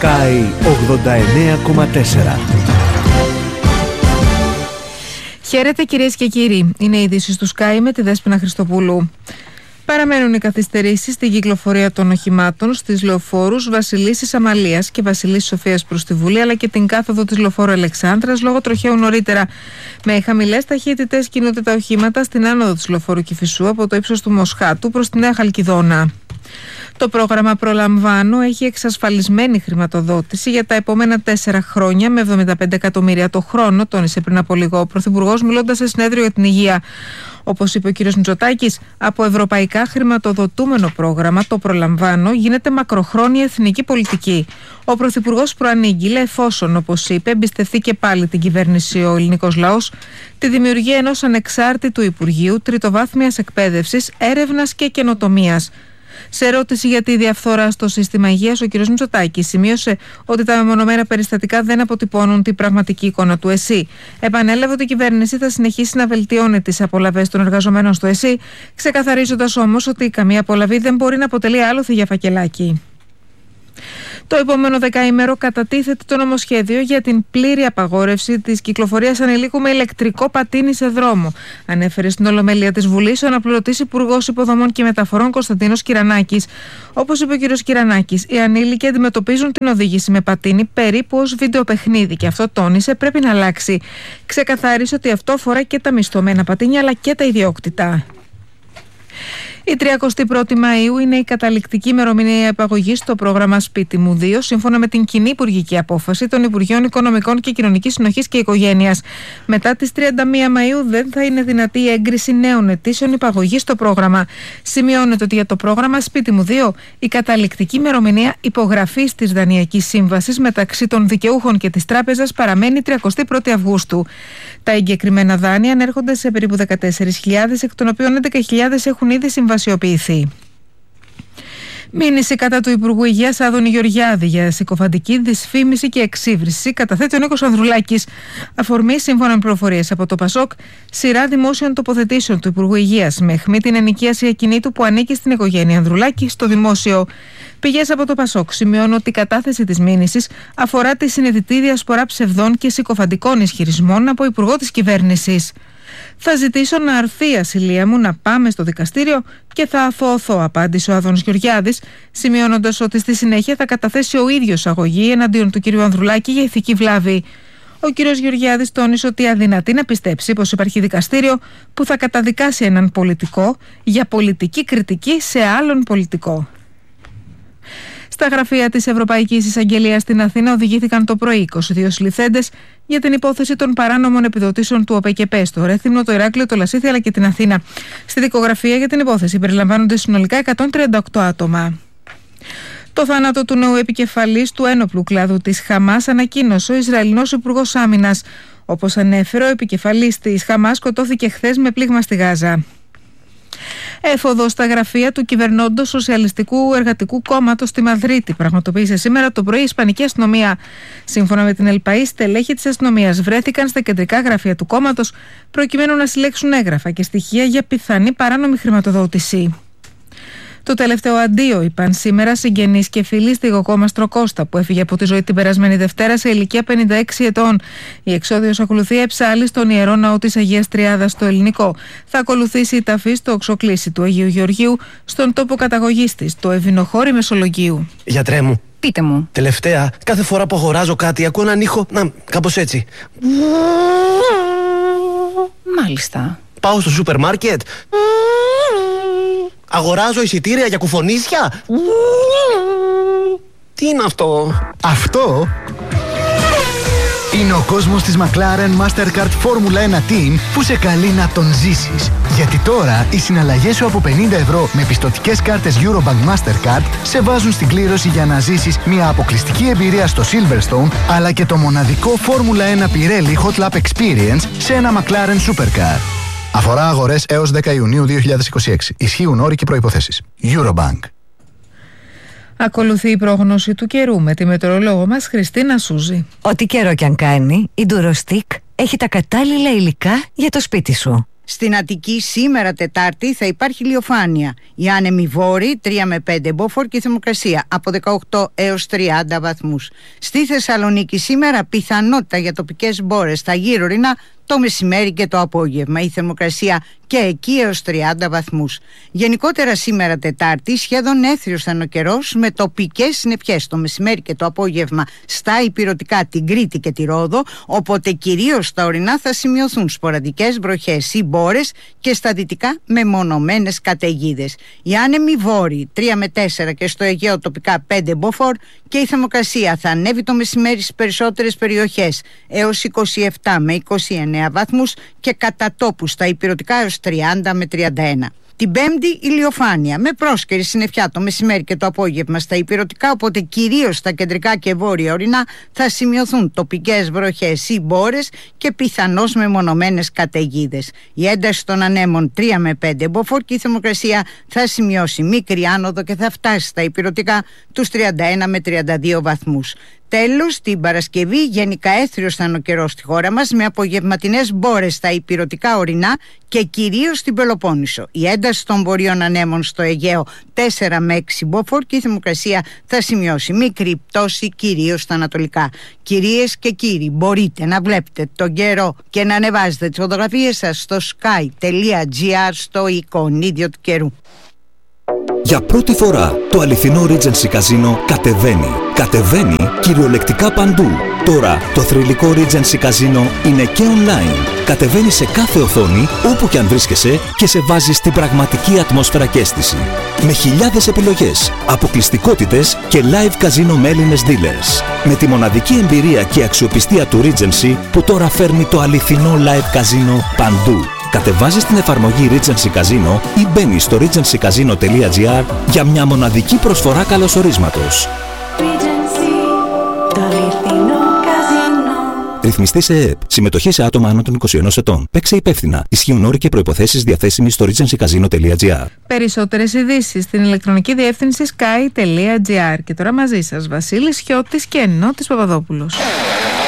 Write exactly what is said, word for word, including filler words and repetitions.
Sky ογδόντα εννέα κόμμα τέσσερα. Χαίρετε κυρίες και κύριοι. Είναι οι ειδήσεις του Sky με τη Δέσποινα Χριστοπούλου. Παραμένουν οι καθυστερήσεις στην κυκλοφορία των οχημάτων στις λεωφόρους Βασιλίσσης Αμαλίας και Βασιλίσσης Σοφίας προς τη Βουλή, αλλά και την κάθοδο της λεωφόρου Αλεξάνδρας λόγω τροχαίου νωρίτερα. Με χαμηλές ταχύτητες κινούνται τα οχήματα στην άνοδο της λεωφόρου Κηφισού από το ύψος του Μοσχάτου προς τη Νέα Χαλκιδόνα. Το πρόγραμμα Προλαμβάνω έχει εξασφαλισμένη χρηματοδότηση για τα επόμενα τέσσερα χρόνια με εβδομήντα πέντε εκατομμύρια το χρόνο, τόνισε πριν από λίγο ο Πρωθυπουργός μιλώντας σε συνέδριο για την υγεία. Όπως είπε ο κ. Μητσοτάκης, από ευρωπαϊκά χρηματοδοτούμενο πρόγραμμα, το Προλαμβάνω, γίνεται μακροχρόνια εθνική πολιτική. Ο Πρωθυπουργός προανήγγειλε, εφόσον, όπως είπε, εμπιστευτεί και πάλι την κυβέρνηση ο ελληνικός λαός, τη δημιουργία ενός ανεξάρτητου Υπουργείου Τριτοβάθμιας Εκπαίδευσης, Έρευνας και Καινοτομίας. Σε ερώτηση για τη διαφθορά στο σύστημα υγείας, ο κ. Μητσοτάκης σημείωσε ότι τα μεμονωμένα περιστατικά δεν αποτυπώνουν την πραγματική εικόνα του ΕΣΥ. Επανέλαβε ότι η κυβέρνηση θα συνεχίσει να βελτιώνει τις απολαβές των εργαζομένων στο ΕΣΥ, ξεκαθαρίζοντας όμως ότι καμία απολαβή δεν μπορεί να αποτελεί άλοθη για φακελάκι. Το επόμενο δεκαήμερο κατατίθεται το νομοσχέδιο για την πλήρη απαγόρευση της κυκλοφορίας ανηλίκου με ηλεκτρικό πατίνι σε δρόμο, ανέφερε στην Ολομέλεια της Βουλής ο αναπληρωτής Υπουργός Υποδομών και Μεταφορών Κωνσταντίνος Κυρανάκης. Όπως είπε ο κ. Κυρανάκης, οι ανήλικοι αντιμετωπίζουν την οδήγηση με πατίνι περίπου ως βιντεοπαιχνίδι και αυτό, τόνισε, πρέπει να αλλάξει. Ξεκαθάρισε ότι αυτό αφορά και τα μισθωμένα πατίνια αλλά και τα ιδιόκτητα. Η τριακοστή πρώτη Μαΐου είναι η καταληκτική ημερομηνία επαγωγής στο πρόγραμμα Σπίτι μου δύο, σύμφωνα με την κοινή υπουργική απόφαση των Υπουργείων Οικονομικών και Κοινωνικής Συνοχής και Οικογένειας. Μετά τις τριάντα μία Μαΐου δεν θα είναι δυνατή η έγκριση νέων αιτήσεων υπαγωγής στο πρόγραμμα. Σημειώνεται ότι για το πρόγραμμα Σπίτι μου δύο η καταληκτική ημερομηνία υπογραφής της δανειακής σύμβασης μεταξύ των δικαιούχων και της τράπεζας παραμένει τριακοστή πρώτη Αυγούστου. Τα εγκεκριμένα δάνεια ανέρχονται σε περίπου δεκατέσσερις χιλιάδες, εκ των οποίων έντεκα χιλιάδες έχουν ήδη συμβασιοποιηθεί. Μήνυση κατά του Υπουργού Υγείας Άδωνη Γεωργιάδη για συκοφαντική δυσφήμιση και εξύβριση καταθέτει ο Νίκος Ανδρουλάκης. Αφορμή, σύμφωνα με πληροφορίες από το ΠΑΣΟΚ, σειρά δημόσιων τοποθετήσεων του Υπουργού Υγείας με αιχμή την ενοικίαση ακινήτου που ανήκει στην οικογένεια Ανδρουλάκη στο δημόσιο. Πηγές από το ΠΑΣΟΚ σημειώνουν ότι η κατάθεση της μήνυσης αφορά τη συνειδητή διασπορά ψευδών και συκοφαντικών ισχυρισμών από υπουργό της κυβέρνησης. Θα ζητήσω να αρθεί η ασυλία μου, να πάμε στο δικαστήριο και θα αθωωωθώ, απάντησε ο Άδωνης Γεωργιάδης, σημειώνοντας ότι στη συνέχεια θα καταθέσει ο ίδιος αγωγή εναντίον του κ. Ανδρουλάκη για ηθική βλάβη. Ο κ. Γεωργιάδης τόνισε ότι αδυνατεί να πιστέψει πως υπάρχει δικαστήριο που θα καταδικάσει έναν πολιτικό για πολιτική κριτική σε άλλον πολιτικό. Στα γραφεία της Ευρωπαϊκής Εισαγγελίας στην Αθήνα οδηγήθηκαν το πρωί είκοσι δύο συλληφθέντες για την υπόθεση των παράνομων επιδοτήσεων του ΟΠΕΚΕΠΕ στο Ρέθυμνο, το Ηράκλειο, το Λασίθι αλλά και την Αθήνα. Στη δικογραφία για την υπόθεση περιλαμβάνονται συνολικά εκατόν τριάντα οκτώ άτομα. Το θάνατο του νέου επικεφαλής του ένοπλου κλάδου της Χαμάς ανακοίνωσε ο Ισραηλινός Υπουργός Άμυνας. Όπως ανέφερε, ο επικεφαλής της Χαμάς σκοτώθηκε χθες με πλήγμα στη Γάζα. Έφοδο στα γραφεία του κυβερνώντος Σοσιαλιστικού Εργατικού Κόμματος στη Μαδρίτη πραγματοποίησε σήμερα το πρωί η Ισπανική αστυνομία. Σύμφωνα με την ΕΛΠΑΗ, στελέχη της αστυνομίας βρέθηκαν στα κεντρικά γραφεία του κόμματος προκειμένου να συλλέξουν έγγραφα και στοιχεία για πιθανή παράνομη χρηματοδότηση. Το τελευταίο αντίο είπαν σήμερα συγγενείς και φίλοι στη Γοκόμαστρο Κώστα, που έφυγε από τη ζωή την περασμένη Δευτέρα σε ηλικία πενήντα έξι ετών. Η εξόδιος ακολουθεί εψάλη στον Ιερό Ναό της Αγίας Τριάδας στο Ελληνικό. Θα ακολουθήσει η ταφή στο οξοκλήσι του Αγίου Γεωργίου, στον τόπο καταγωγής της, το Ευηνοχώρι Μεσολογγίου. Γιατρέ μου. Πείτε μου. Τελευταία, κάθε φορά που αγοράζω κάτι, ακούω έναν ήχο. Να, κάπως έτσι. Μάλιστα. Πάω στο σούπερ μάρκετ. Αγοράζω εισιτήρια για κουφονίσια. Τι είναι αυτό? Αυτό είναι ο κόσμος της McLaren Mastercard Formula ένα Team που σε καλεί να τον ζήσεις. Γιατί τώρα οι συναλλαγές σου από πενήντα ευρώ με πιστωτικές κάρτες Eurobank Mastercard σε βάζουν στην κλήρωση για να ζήσεις μια αποκλειστική εμπειρία στο Silverstone αλλά και το μοναδικό Formula ένα Pirelli Hot Lap Experience σε ένα McLaren Supercar. Αφορά αγορές έως δέκα Ιουνίου δύο χιλιάδες είκοσι έξι. Ισχύουν όροι και προϋποθέσεις. Eurobank. Ακολουθεί η πρόγνωση του καιρού με τη μετεωρολόγο μας Χριστίνα Σούζη. Ό,τι καιρό κι αν κάνει, η Durostic έχει τα κατάλληλα υλικά για το σπίτι σου. Στην Αττική σήμερα Τετάρτη θα υπάρχει ηλιοφάνεια. Οι άνεμοι βόρειοι τρία με πέντε μποφόρ και η θερμοκρασία από δεκαοκτώ έως τριάντα βαθμούς. Στη Θεσσαλονίκη σήμερα πιθανότητα για τοπικές μπόρες στα γύρω ορεινά το μεσημέρι και το απόγευμα. Η θερμοκρασία και εκεί έως τριάντα βαθμούς. Γενικότερα σήμερα Τετάρτη σχεδόν έθριος θα είναι ο καιρός με τοπικές συννεφιές το μεσημέρι και το απόγευμα στα ηπειρωτικά, την Κρήτη και τη Ρόδο, οπότε κυρίως στα ορεινά θα σημειωθούν σποραδικές βροχές ή μπόρες και στα δυτικά μεμονωμένες καταιγίδες. Οι άνεμοι βόρειοι τρία με τέσσερα και στο Αιγαίο τοπικά πέντε μποφόρ και η θερμοκρασία θα ανέβει το μεσημέρι στις περισσότερες περιοχές έως είκοσι επτά με είκοσι εννέα βαθμούς και κατά τόπου στα ηπειρωτικά έως τριάντα με τριάντα ένα. Την Πέμπτη ηλιοφάνεια με πρόσκαιρη συννεφιά το μεσημέρι και το απόγευμα στα ηπειρωτικά, οπότε κυρίως στα κεντρικά και βόρεια ορεινά θα σημειωθούν τοπικές βροχές ή μπόρες και πιθανώς μεμονωμένες καταιγίδες. Η ένταση των ανέμων τρία με πέντε μποφόρ και η θερμοκρασία θα σημειώσει μικρή άνοδο και θα φτάσει στα ηπειρωτικά τους τριάντα ένα με τριάντα δύο βαθμούς. Τέλος, την Παρασκευή γενικά έθριος θα είναι ο καιρός στη χώρα μας με απογευματινές μπόρες στα ηπειρωτικά ορεινά και κυρίως στην Πελοπόννησο. Η ένταση των βορείων ανέμων στο Αιγαίο τέσσερα με έξι μποφόρ και η θερμοκρασία θα σημειώσει μικρή πτώση κυρίως στα ανατολικά. Κυρίες και κύριοι, μπορείτε να βλέπετε τον καιρό και να ανεβάζετε τις φωτογραφίες σας στο sky τελεία gr στο εικονίδιο του καιρού. Για πρώτη φορά το αληθινό Regency Casino κατεβαίνει. Κατεβαίνει κυριολεκτικά παντού. Τώρα το θρυλικό Regency Casino είναι και online. Κατεβαίνει σε κάθε οθόνη όπου και αν βρίσκεσαι και σε βάζει στην πραγματική ατμόσφαιρα και αίσθηση. Με χιλιάδες επιλογές, αποκλειστικότητες και live casino με Έλληνες dealers. Με τη μοναδική εμπειρία και αξιοπιστία του Regency που τώρα φέρνει το αληθινό live casino παντού. Κατεβάζεις την εφαρμογή Regency Casino ή μπαίνεις στο regency casino τελεία gr για μια μοναδική προσφορά καλωσορίσματος. Regency, το αληθινό καζίνο. Ρυθμιστή σε ΕΕΠ. Συμμετοχή σε άτομα άνω των είκοσι ενός ετών. Παίξε υπεύθυνα. Ισχύουν όροι και προϋποθέσεις διαθέσιμοι στο regency casino τελεία gr. Περισσότερες ειδήσεις στην ηλεκτρονική διεύθυνση sky τελεία gr. Και τώρα μαζί σας Βασίλης Χιώτης και Ενώτης Παπαδόπουλος.